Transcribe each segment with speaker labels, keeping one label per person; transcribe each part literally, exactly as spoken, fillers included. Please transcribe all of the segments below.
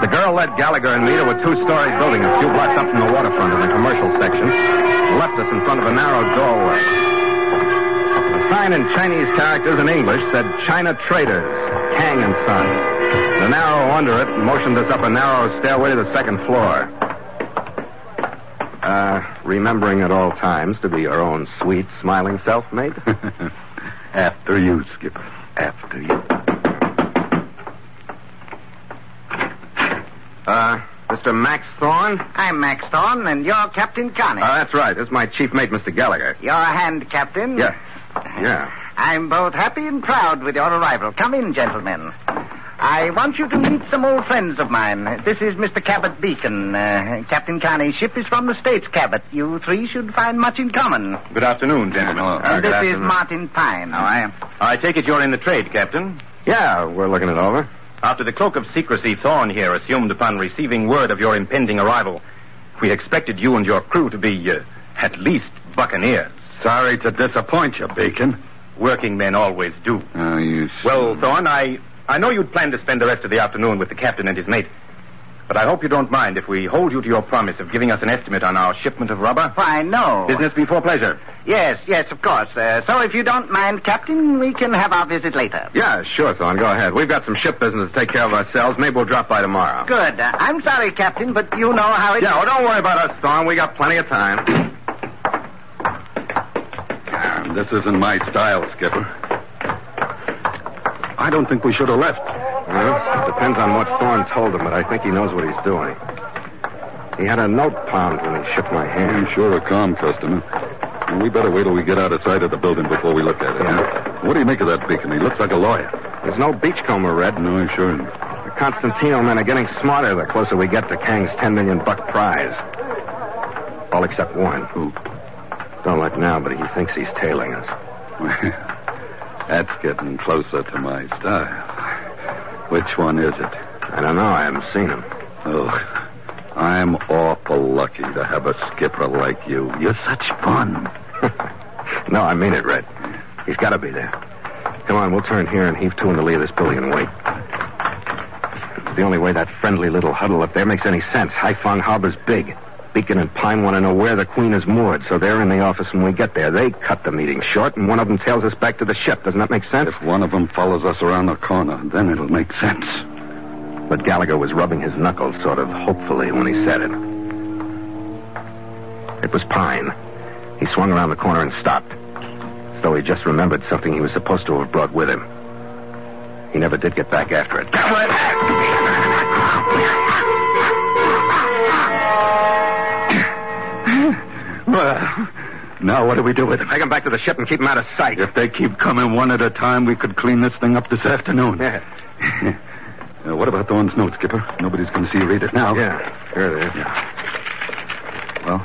Speaker 1: The girl led Gallagher and me to a two-story building a few blocks up from the waterfront in the commercial section and left us in front of a narrow doorway. A sign in Chinese characters and English said China Traders, Kang and Son. The narrow under it motioned us up a narrow stairway to the second floor. Uh, remembering at all times to be your own sweet, smiling self, mate?
Speaker 2: After you, Skipper. After you.
Speaker 1: Uh, Mister Max Thorne?
Speaker 3: I'm Max Thorne, and you're Captain Connie.
Speaker 1: Uh, that's right. This is my chief mate, Mister Gallagher.
Speaker 3: Your hand, Captain.
Speaker 1: Yeah. Yeah.
Speaker 3: I'm both happy and proud with your arrival. Come in, gentlemen. I want you to meet some old friends of mine. This is Mister Cabot Beacon. Uh, Captain Connie's ship is from the States, Cabot. You three should find much in common.
Speaker 4: Good afternoon, gentlemen.
Speaker 3: And
Speaker 4: Uh,
Speaker 3: this
Speaker 4: good
Speaker 3: is
Speaker 4: afternoon.
Speaker 3: Martin Pine.
Speaker 4: How are you? I take it you're in the trade, Captain.
Speaker 1: Yeah, we're looking it over.
Speaker 4: After the cloak of secrecy Thorne here assumed upon receiving word of your impending arrival, we expected you and your crew to be, uh, at least, buccaneers.
Speaker 2: Sorry to disappoint you, Beacon.
Speaker 4: Working men always do.
Speaker 2: Oh, you...
Speaker 4: Well, Thorne, I, I know you'd planned to spend the rest of the afternoon with the captain and his mate. But I hope you don't mind if we hold you to your promise of giving us an estimate on our shipment of rubber.
Speaker 3: Why, no.
Speaker 4: Business before pleasure.
Speaker 3: Yes, yes, of course. Uh, so if you don't mind, Captain, we can have our visit later.
Speaker 1: Yeah, sure, Thorne. Go ahead. We've got some ship business to take care of ourselves. Maybe we'll drop by tomorrow.
Speaker 3: Good. Uh, I'm sorry, Captain, but you know how it...
Speaker 1: Yeah, well, don't worry about us, Thorne. We got plenty of time.
Speaker 2: Ah, this isn't my style, Skipper. I don't think we should have left.
Speaker 1: Well, it depends on what Thorne told him, but I think he knows what he's doing. He had a note palmed when he shook my hand.
Speaker 2: I'm sure a calm customer. And we better wait till we get out of sight of the building before we look at it.
Speaker 1: Yeah.
Speaker 2: What do you make of that, Beacon? He looks like a lawyer.
Speaker 1: There's no beachcomber, Red.
Speaker 2: No, sure.
Speaker 1: The Constantino men are getting smarter the closer we get to Kang's ten million buck prize. All except one.
Speaker 2: Who?
Speaker 1: Don't look now, but he thinks he's tailing us.
Speaker 2: That's getting closer to my style. Which one is it?
Speaker 1: I don't know. I haven't seen him.
Speaker 2: Oh, I'm awful lucky to have a skipper like you. You're such fun.
Speaker 1: No, I mean it, Red. He's got to be there. Come on, we'll turn here and heave to in the lee of this building and wait. It's the only way that friendly little huddle up there makes any sense. Haiphong Harbor's big. Beacon and Pine want to know where the Queen is moored, so they're in the office when we get there. They cut the meeting short, and one of them tails us back to the ship. Doesn't that make sense?
Speaker 2: If one of them follows us around the corner, then it'll make sense.
Speaker 1: But Gallagher was rubbing his knuckles sort of hopefully when he said it. It was Pine. He swung around the corner and stopped, as though he just remembered something he was supposed to have brought with him. He never did get back after it.
Speaker 2: Well, now what do we do with them?
Speaker 1: Take them back to the ship and keep them out of sight.
Speaker 2: If they keep coming one at a time, we could clean this thing up this afternoon.
Speaker 1: Yeah.
Speaker 2: uh, what about Thorne's note, Skipper? Nobody's going to see you read it now.
Speaker 1: Yeah, here it is.
Speaker 2: Yeah. Well?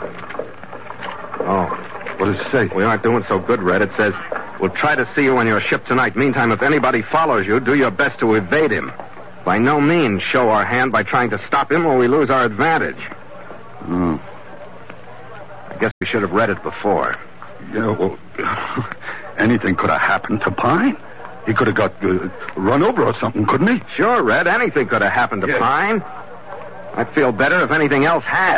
Speaker 1: Oh.
Speaker 2: What does it say?
Speaker 1: We aren't doing so good, Red. It says, we'll try to see you on your ship tonight. Meantime, if anybody follows you, do your best to evade him. By no means show our hand by trying to stop him or we lose our advantage.
Speaker 2: Oh.
Speaker 1: I guess we should have read it before.
Speaker 2: Yeah, well, anything could have happened to Pine. He could have got uh, run over or something, couldn't he?
Speaker 1: Sure, Red. Anything could have happened to
Speaker 2: Yeah.
Speaker 1: Pine. I'd feel better if anything else had.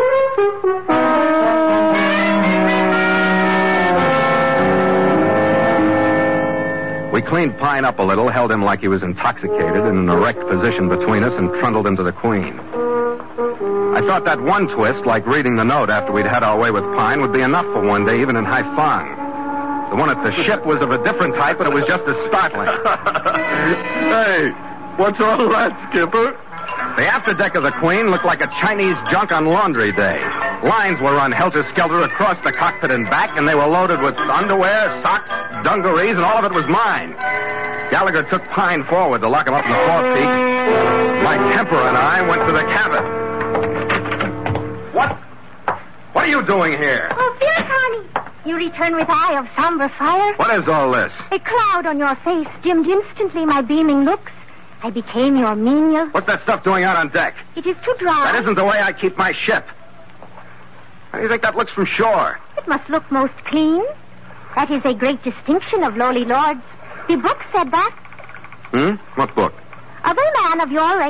Speaker 1: We cleaned Pine up a little, held him like he was intoxicated in an erect position between us, and trundled him to the Queen. I thought that one twist, like reading the note after we'd had our way with Pine, would be enough for one day, even in Haiphong. The one at the ship was of a different type, but it was just as startling.
Speaker 2: Hey, what's all that, Skipper?
Speaker 1: The afterdeck of the Queen looked like a Chinese junk on laundry day. Lines were run helter-skelter across the cockpit and back, and they were loaded with underwear, socks, dungarees, and all of it was mine. Gallagher took Pine forward to lock him up in the forepeak. My temper and I went to the cabin. What? What are you doing here?
Speaker 5: Oh, Phil, honey. You return with eye of somber fire.
Speaker 1: What is all this?
Speaker 5: A cloud on your face dimmed instantly my beaming looks. I became your menial.
Speaker 1: What's that stuff doing out on deck?
Speaker 5: It is too dry.
Speaker 1: That isn't the way I keep my ship. How do you think that looks from shore?
Speaker 5: It must look most clean. That is a great distinction of lowly lords. The book said that.
Speaker 1: Hmm? What book?
Speaker 5: Of a man of your race,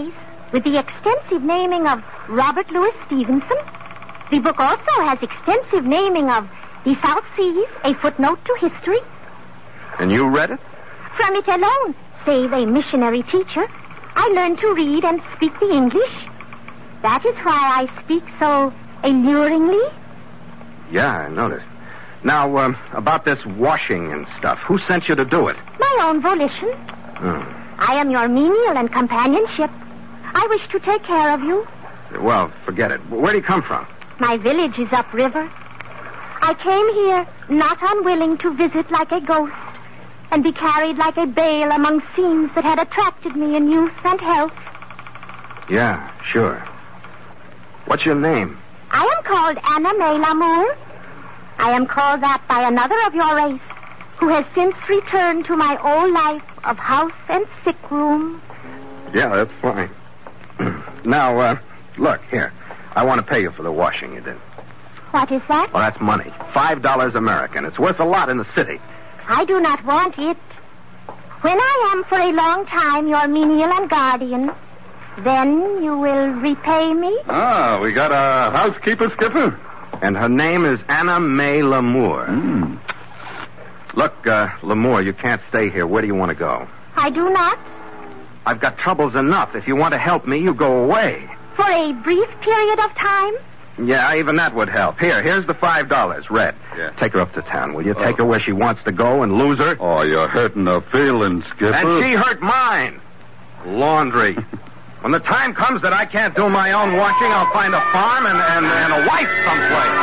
Speaker 5: with the extensive naming of Robert Louis Stevenson. The book also has extensive naming of the South Seas, a footnote to history.
Speaker 1: And you read it?
Speaker 5: From it alone, save a missionary teacher, I learned to read and speak the English. That is why I speak so alluringly.
Speaker 1: Yeah, I noticed. Now, um, about this washing and stuff, who sent you to do it?
Speaker 5: My own volition.
Speaker 1: Oh.
Speaker 5: I am your menial and companionship. I wish to take care of you.
Speaker 1: Well, forget it. Where do you come from?
Speaker 5: My village is upriver. I came here not unwilling to visit like a ghost and be carried like a bale among scenes that had attracted me in youth and health.
Speaker 1: Yeah, sure. What's your name?
Speaker 5: I am called Anna May Lamour. I am called that by another of your race who has since returned to my old life of house and sick room.
Speaker 1: Yeah, that's fine. Now, uh, look, here. I want to pay you for the washing you did.
Speaker 5: What is that?
Speaker 1: Well, that's money. Five dollars American. It's worth a lot in the city.
Speaker 5: I do not want it. When I am for a long time your menial and guardian, then you will repay me?
Speaker 2: Ah, we got a housekeeper, Skipper.
Speaker 1: And her name is Anna May Lamour.
Speaker 2: Mm.
Speaker 1: Look, uh, Lamour, you can't stay here. Where do you want to go?
Speaker 5: I do not.
Speaker 1: I've got troubles enough. If you want to help me, you go away.
Speaker 5: For a brief period of time?
Speaker 1: Yeah, even that would help. Here, here's the five dollars, Red.
Speaker 2: Yeah.
Speaker 1: Take her up to town, will you?
Speaker 2: Oh.
Speaker 1: Take her where she wants to go and lose her.
Speaker 2: Oh, you're hurting her feelings, Skipper.
Speaker 1: And she hurt mine. Laundry. When the time comes that I can't do my own washing, I'll find a farm and, and, and a wife someplace.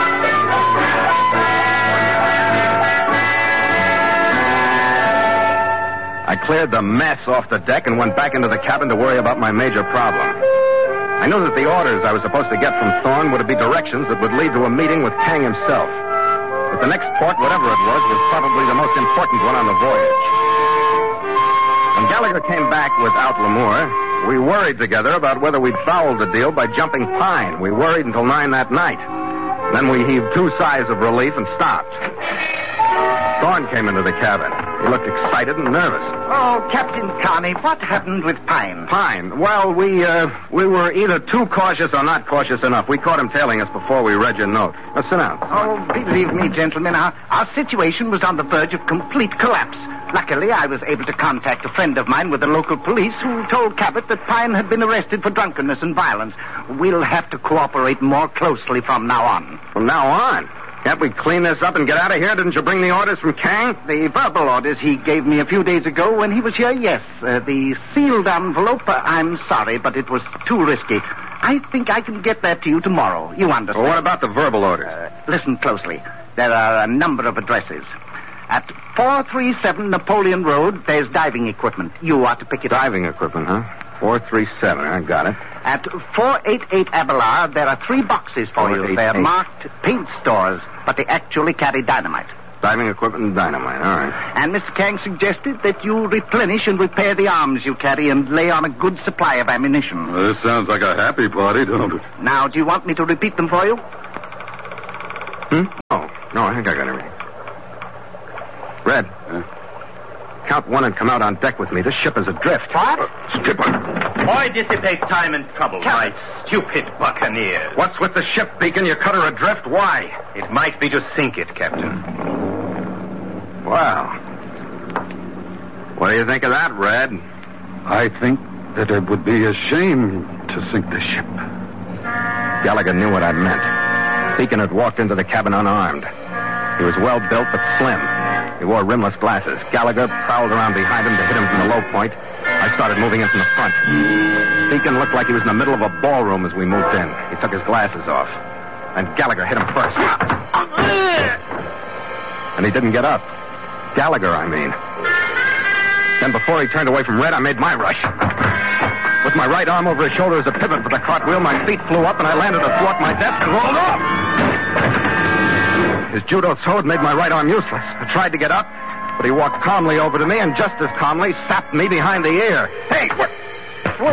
Speaker 1: I cleared the mess off the deck and went back into the cabin to worry about my major problem. I knew that the orders I was supposed to get from Thorne would be directions that would lead to a meeting with Kang himself. But the next port, whatever it was, was probably the most important one on the voyage. When Gallagher came back without Lamour, we worried together about whether we'd fouled the deal by jumping Pine. We worried until nine that night. Then we heaved two sighs of relief and stopped. Thorne came into the cabin. He looked excited and nervous.
Speaker 3: Oh, Captain Carney, what happened with Pine?
Speaker 1: Pine? Well, we, uh, we were either too cautious or not cautious enough. We caught him tailing us before we read your note. Now, sit down.
Speaker 3: Oh, believe me, gentlemen, our, our situation was on the verge of complete collapse. Luckily, I was able to contact a friend of mine with the local police who told Cabot that Pine had been arrested for drunkenness and violence. We'll have to cooperate more closely from now on.
Speaker 1: From now on? Can't we clean this up and get out of here? Didn't you bring the orders from Kang?
Speaker 3: The verbal orders he gave me a few days ago when he was here, yes. Uh, the sealed envelope, uh, I'm sorry, but it was too risky. I think I can get that to you tomorrow. You understand?
Speaker 1: Well, what about the verbal orders?
Speaker 3: Uh, listen closely. There are a number of addresses. At four three seven Napoleon Road, there's diving equipment. You ought to pick it up.
Speaker 1: Diving equipment, huh? four three seven, I got it.
Speaker 3: At four eighty-eight Abelard, there are three boxes for you. They're marked paint stores, but they actually carry dynamite.
Speaker 1: Diving equipment and dynamite, all right.
Speaker 3: And Mister Kang suggested that you replenish and repair the arms you carry and lay on a good supply of ammunition.
Speaker 2: Well, this sounds like a happy party, don't it?
Speaker 3: Now, do you want me to repeat them for you?
Speaker 1: Hmm? Oh, no, I think I got everything. Red,
Speaker 2: Huh?
Speaker 1: count one and come out on deck with me. This ship is adrift.
Speaker 3: What?
Speaker 2: Skipper!
Speaker 4: Why dissipate time and trouble, my stupid buccaneer?
Speaker 1: What's with the ship, Beacon? You cut her adrift? Why?
Speaker 4: It might be to sink it, Captain.
Speaker 1: Well, what do you think of that, Red?
Speaker 2: I think that it would be a shame to sink the ship.
Speaker 1: Gallagher knew what I meant. Beacon had walked into the cabin unarmed. He was well built but slim. He wore rimless glasses. Gallagher prowled around behind him to hit him from the low point. I started moving in from the front. Beacon looked like he was in the middle of a ballroom as we moved in. He took his glasses off. And Gallagher hit him first. And he didn't get up. Gallagher, I mean. Then before he turned away from Red, I made my rush. With my right arm over his shoulder as a pivot for the cartwheel, my feet flew up and I landed athwart my desk and rolled off. His judo throw had made my right arm useless. I tried to get up, but he walked calmly over to me and just as calmly sapped me behind the ear. Hey, what?